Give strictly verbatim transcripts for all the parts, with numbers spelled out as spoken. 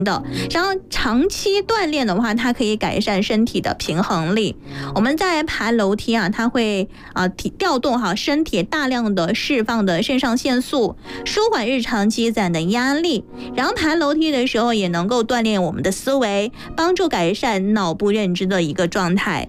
的，然后长期锻炼的话，它可以改善身体的平衡力。我们在爬楼梯啊，它会啊调动哈身体大量的释放的肾上腺素，舒缓日常积攒的压力。然后爬楼梯的时候，也能够锻炼我们的思维，帮助改善脑部认知的一个状态。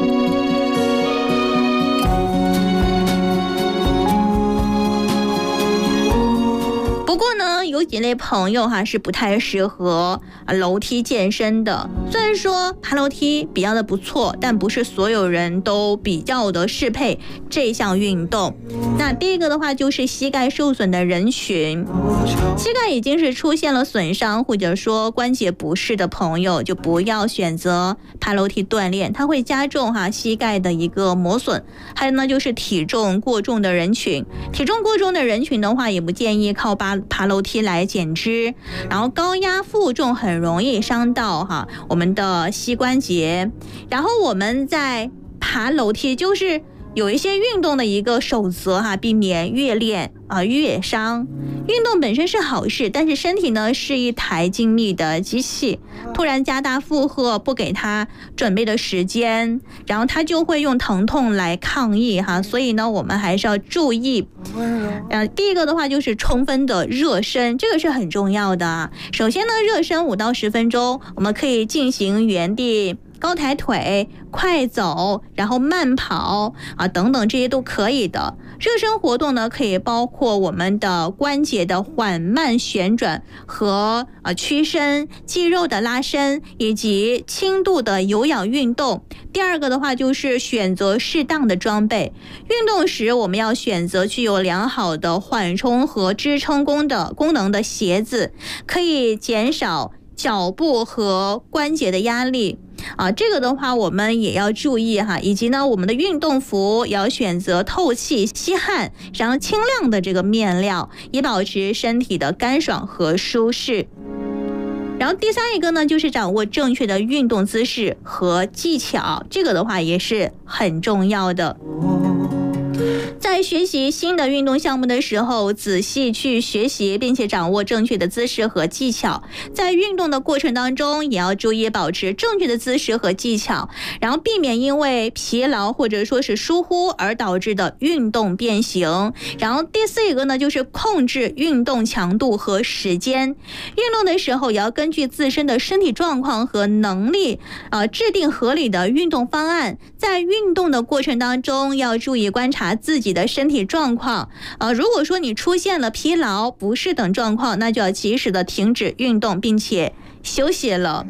不过呢，有几类朋友哈是不太适合楼梯健身的。虽然说爬楼梯比较的不错，但不是所有人都比较的适配这项运动。那第一个的话就是膝盖受损的人群，膝盖已经是出现了损伤或者说关节不适的朋友，就不要选择爬楼梯锻炼，它会加重哈膝盖的一个磨损。还有呢，就是体重过重的人群，体重过重的人群的话，也不建议靠爬爬楼梯来减脂，然后高压负重很容易伤到哈我们的膝关节。然后我们在爬楼梯就是有一些运动的一个守则哈，避免越练啊越伤。运动本身是好事，但是身体呢是一台精密的机器，突然加大负荷，不给它准备的时间，然后它就会用疼痛来抗议哈。所以呢，我们还是要注意。呃，第一个的话就是充分的热身，这个是很重要的啊。首先呢，热身五到十分钟，我们可以进行原地高抬腿、快走，然后慢跑啊等等，这些都可以的。热身活动呢，可以包括我们的关节的缓慢旋转和啊屈伸、肌肉的拉伸以及轻度的有氧运动。第二个的话就是选择适当的装备，运动时我们要选择具有良好的缓冲和支撑功的功能的鞋子，可以减少脚部和关节的压力啊，这个的话我们也要注意哈。以及呢，我们的运动服也要选择透气、吸汗，然后轻量的这个面料，以保持身体的干爽和舒适。然后第三一个呢，就是掌握正确的运动姿势和技巧，这个的话也是很重要的。在学习新的运动项目的时候，仔细去学习并且掌握正确的姿势和技巧。在运动的过程当中，也要注意保持正确的姿势和技巧，然后避免因为疲劳或者说是疏忽而导致的运动变形。然后第四一个呢，就是控制运动强度和时间。运动的时候也要根据自身的身体状况和能力，呃，制定合理的运动方案。在运动的过程当中，要注意观察自己的身体状况，呃，如果说你出现了疲劳、不适等状况，那就要及时的停止运动，并且休息了。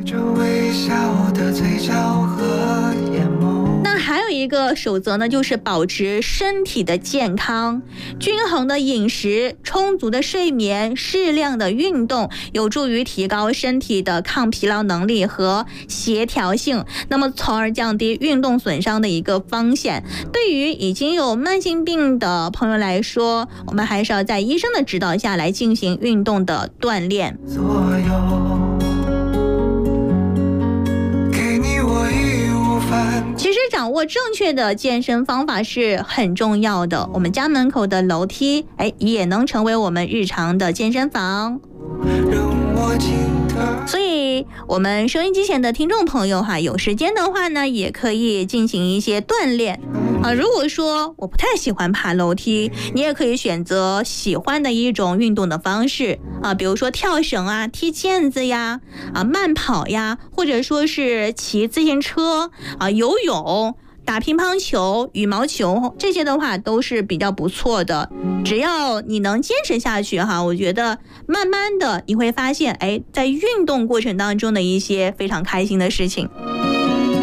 那还有一个守则呢，就是保持身体的健康，均衡的饮食、充足的睡眠、适量的运动，有助于提高身体的抗疲劳能力和协调性，那么从而降低运动损伤的一个风险。对于已经有慢性病的朋友来说，我们还是要在医生的指导下来进行运动的锻炼。其实掌握正确的健身方法是很重要的，我们家门口的楼梯哎，也能成为我们日常的健身房。所以我们收音机前的听众朋友哈，有时间的话呢，也可以进行一些锻炼啊。如果说我不太喜欢爬楼梯，你也可以选择喜欢的一种运动的方式啊，比如说跳绳啊、踢毽子呀、啊慢跑呀，或者说是骑自行车啊、游泳、打乒乓球、羽毛球，这些的话都是比较不错的。只要你能坚持下去哈，我觉得慢慢的你会发现，哎，在运动过程当中的一些非常开心的事情。